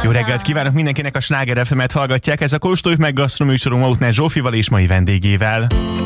Jó reggelt kívánok mindenkinek, a Sláger FM-et hallgatják. Ez a Kóstoljuk meg gasztroműsorunk Mautner Zsófival és mai vendégével.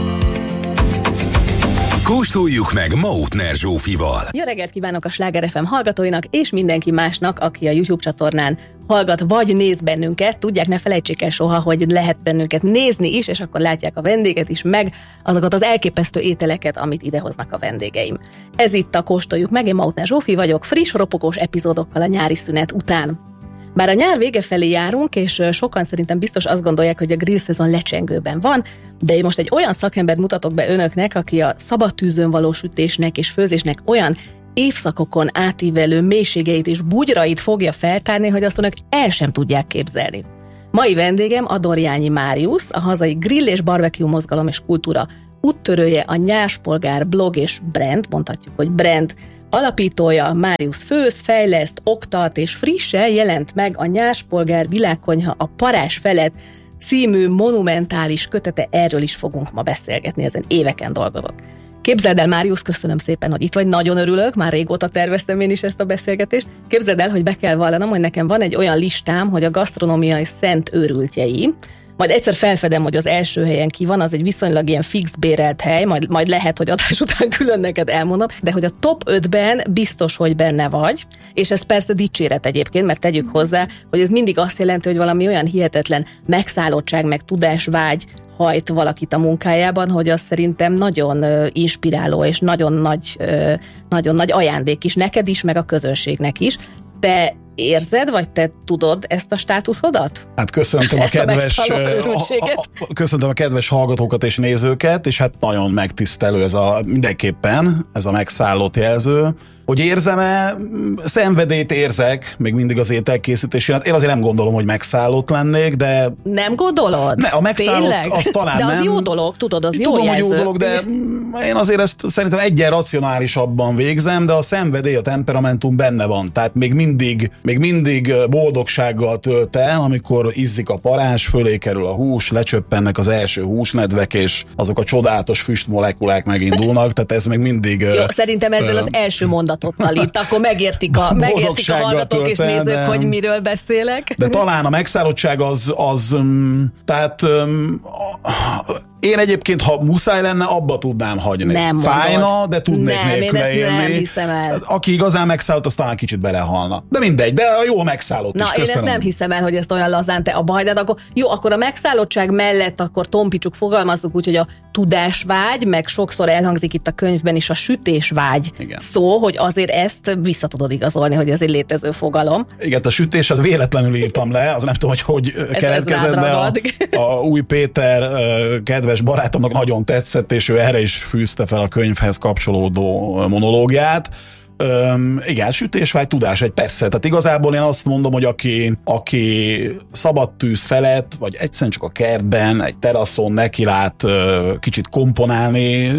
Kóstoljuk meg Mautner Zsófival. Jó reggelt kívánok a Sláger FM hallgatóinak és mindenki másnak, aki a YouTube csatornán hallgat vagy néz bennünket. Tudják, ne felejtsék el soha, hogy lehet bennünket nézni is, és akkor látják a vendéget is, meg azokat az elképesztő ételeket, amit idehoznak a vendégeim. Ez itt a Kóstoljuk meg, én Mautner Zsófi vagyok, friss, ropogós epizódokkal a nyári szünet után. Bár a nyár vége felé járunk, és sokan szerintem biztos azt gondolják, hogy a grill szezon lecsengőben van, de én most egy olyan szakembert mutatok be önöknek, aki a szabad tűzön való sütésnek és főzésnek olyan évszakokon átívelő mélységeit és bugyrait fogja feltárni, hogy azt önök el sem tudják képzelni. Mai vendégem Adorjányi Máriusz, a hazai grill és barbecue mozgalom és kultúra úttörője, a Nyáspolgár blog és brand, mondhatjuk, hogy brand alapítója. Máriusz főz, fejleszt, oktat, és frissen jelent meg a Nyáspolgár világkonyha a parázs felett című monumentális kötete, erről is fogunk ma beszélgetni, ezen éveken dolgozott. Képzeld el, Máriusz, köszönöm szépen, hogy itt vagy, nagyon örülök, már régóta terveztem én is ezt a beszélgetést. Képzeld el, hogy be kell vallanom, hogy nekem van egy olyan listám, hogy a gasztronómiai szent őrültjei, majd egyszer felfedem, hogy az első helyen ki van, az egy viszonylag ilyen fix bérelt hely, majd lehet, hogy adás után külön neked elmondom, de hogy a top 5-ben biztos, hogy benne vagy, és ez persze dicséret egyébként, mert tegyük hozzá, hogy ez mindig azt jelenti, hogy valami olyan hihetetlen megszállottság, meg tudásvágy hajt valakit a munkájában, hogy az szerintem nagyon inspiráló, és nagyon nagy ajándék is neked is, meg a közönségnek is. Te érzed, vagy te tudod ezt a státuszodat? Hát köszöntöm a kedves hallgatókat és nézőket, és hát nagyon megtisztelő mindenképpen ez a megszállott jelző. Hogy érzem-e? Szenvedélyt érzek, még mindig az ételkészítésén. Én azért nem gondolom, hogy megszállott lennék, de... Nem gondolod? A megszállott, az talán de az nem. Jó dolog, tudod, az jó jelző. Tudom, hogy jó dolog, de én azért ezt szerintem egyen racionálisabban végzem, de a szenvedély, a temperamentum benne van. Tehát még mindig boldogsággal tölt el, amikor izzik a parázs, fölé kerül a hús, lecsöppennek az első húsnedvek, és azok a csodálatos füstmolekulák megindulnak, tehát ez még mindig... Jó, szerintem ezzel az első mondatottal itt, akkor megértik a hallgatók és nézők, hogy miről beszélek. De talán a megszállottság én egyébként, ha muszáj lenne, abba tudnám hagyni. Nem fájna, mondod. de tudnék nélküle élni. Nem hiszem el. Aki igazán megszállott, az talán kicsit belehalna. De mindegy, de a jó megszállott is. Én ezt nem hiszem el, hogy ezt olyan lazán te abba hagyd, akkor a megszállottság mellett akkor tompítsuk, fogalmazzuk úgy, hogy a tudásvágy, meg sokszor elhangzik itt a könyvben is a sütésvágy szó, hogy azért ezt vissza tudod igazolni, hogy ez egy létező fogalom. Igen, a sütés, az véletlenül írtam le, az nem tudom, hogy keletkezett, de a Új Péter kedves barátomnak nagyon tetszett, és ő erre is fűzte fel a könyvhez kapcsolódó monológiát. Igen, sütésvágy, tudás, persze. Tehát igazából én azt mondom, hogy aki szabad tűz felett, vagy egyszerűen csak a kertben, egy teraszon nekilát kicsit komponálni,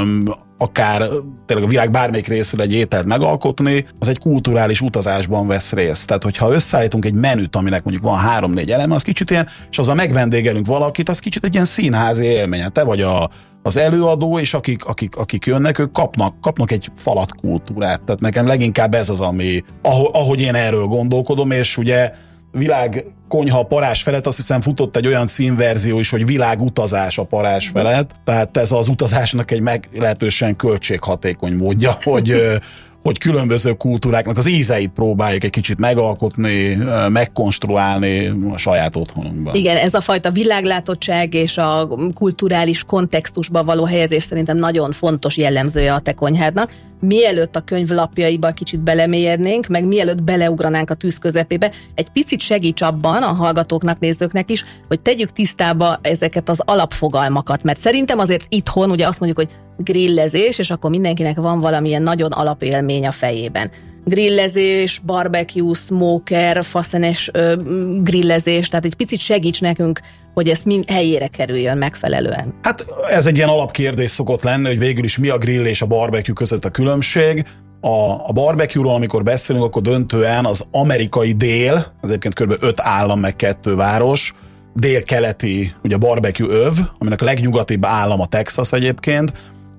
akár tényleg a világ bármelyik részről egy ételt megalkotni, az egy kulturális utazásban vesz részt. Tehát, hogyha összeállítunk egy menüt, aminek mondjuk van 3-4 eleme, az kicsit ilyen, és azzal megvendégelünk valakit, az kicsit egy ilyen színházi élmény. Te vagy az előadó, és akik jönnek, ők kapnak egy falatkultúrát. Tehát nekem leginkább ez az, ahogy én erről gondolkodom, és ugye világkonyha a parázs felett, azt hiszem futott egy olyan címverzió is, hogy világutazás a parázs felett, tehát ez az utazásnak egy meglehetősen költséghatékony módja, hogy különböző kultúráknak az ízeit próbáljuk egy kicsit megalkotni, megkonstruálni a saját otthonunkban. Igen, ez a fajta világlátottság és a kulturális kontextusba való helyezés szerintem nagyon fontos jellemzője a te konyhádnak. Mielőtt a könyv lapjaiba kicsit belemélyednénk, meg mielőtt beleugranánk a tűz közepébe, egy picit segíts abban a hallgatóknak, nézőknek is, hogy tegyük tisztába ezeket az alapfogalmakat, mert szerintem azért itthon ugye azt mondjuk, hogy grillezés, és akkor mindenkinek van valamilyen nagyon alapélmény a fejében. Grillezés, barbecue, smoker, faszenes grillezés, tehát egy picit segíts nekünk, hogy ezt mind helyére kerüljön megfelelően. Hát ez egy ilyen alapkérdés szokott lenni, hogy végül is mi a grill és a barbecue között a különbség. A barbecue-ról, amikor beszélünk, akkor döntően az amerikai dél, az egyébként kb. 5 állam meg 2 város, dél-keleti ugye barbecue öv, aminek a legnyugatibb állam a Texas egyébként,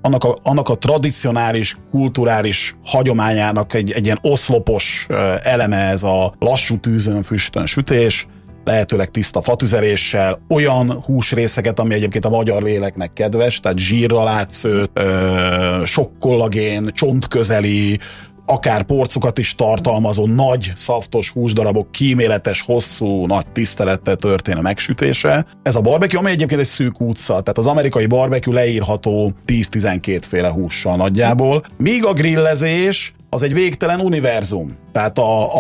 annak a tradicionális, kulturális hagyományának egy ilyen oszlopos eleme ez a lassú tűzön, füstön sütés, lehetőleg tiszta fatüzeléssel, olyan húsrészeket, ami egyébként a magyar léleknek kedves, tehát zsírral átszőtt, sok kollagén, csontközeli, akár porcokat is tartalmazó nagy, szaftos húsdarabok kíméletes, hosszú, nagy tisztelettel történő megsütése. Ez a barbecue, ami egyébként egy szűk utca, tehát az amerikai barbecue leírható 10-12 féle hússal nagyjából, míg a grillezés az egy végtelen univerzum. Tehát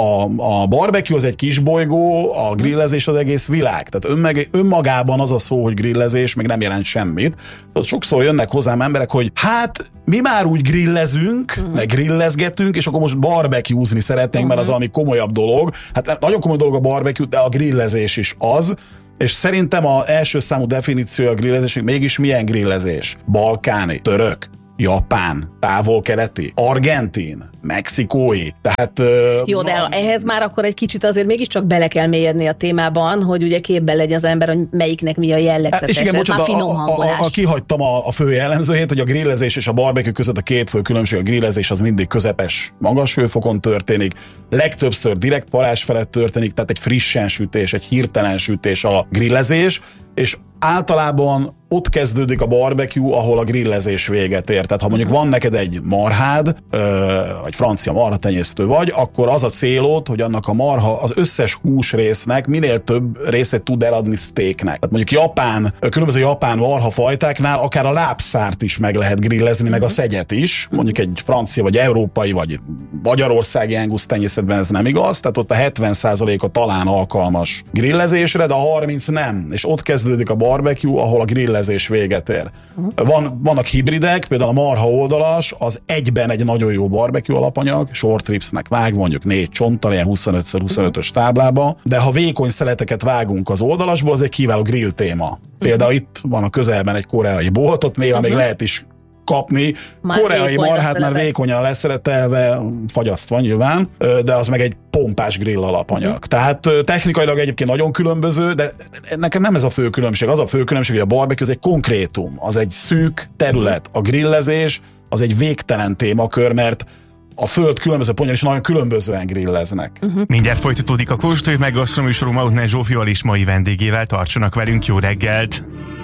a barbecue az egy kis bolygó, a grillezés az egész világ. Tehát önmagában az a szó, hogy grillezés, meg nem jelent semmit. Tehát sokszor jönnek hozzám emberek, hogy hát mi már úgy grillezünk, meg grillezgetünk, és akkor most barbecue-zni szeretnénk, mert az valami komolyabb dolog. Hát nagyon komoly dolog a barbecue, de a grillezés is az. És szerintem az első számú definíciója a grillezésnek mégis milyen grillezés? Balkáni, török, japán, távol-keleti, argentin, mexikói, tehát... Jó, de ehhez már akkor egy kicsit azért mégiscsak bele kell mélyedni a témában, hogy ugye képben legyen az ember, hogy melyiknek mi a jellegzetes. És igen, ez már finom hangolás. Kihagytam a fő jellemzőjét, hogy a grillezés és a barbecue között a két fő különbség, a grillezés az mindig közepes, magas hőfokon történik, legtöbbször direkt parázs felett történik, tehát egy frissen sütés, egy hirtelen sütés a grillezés, és általában ott kezdődik a barbecue, ahol a grillezés véget ér. Tehát ha mondjuk van neked egy marhád, vagy francia marhatenyésztő vagy, akkor az a célod, hogy annak a marha, az összes húsrésznek minél több részét tud eladni steaknek. Tehát mondjuk különböző japán marhafajtáknál akár a lábszárt is meg lehet grillezni, meg a szegyet is. Mondjuk egy francia, vagy európai, vagy magyarországi angus tenyészetben ez nem igaz, tehát ott a 70%-a talán alkalmas grillezésre, de a 30% nem. És ott kezdődik a barbecue, ahol a grillezés véget ér. Vannak hibridek, például a marha oldalas, az egyben egy nagyon jó barbecue alapanyag, short ribsnek vág, mondjuk 4 csonttal, ilyen 25x25-ös táblába, de ha vékony szeleteket vágunk az oldalasból, az egy kiváló grill téma. Például itt van a közelben egy koreai bolt, ott néha még lehet is kapni. Koreai marhát már vékonyan leszeletelve, fagyasztva nyilván, de az meg egy pompás grill alapanyag. Tehát technikailag egyébként nagyon különböző, de nekem nem ez a fő különbség. Az a fő különbség, hogy a barbecue az egy konkrétum, az egy szűk terület. A grillezés az egy végtelen témakör, mert a föld különböző pontján is nagyon különbözően grilleznek. Mindjárt folytatódik a Kóstoljuk meg gasztronóműsorunk Mautner Zsófival és mai vendégével. Tartsanak velünk, jó reggelt!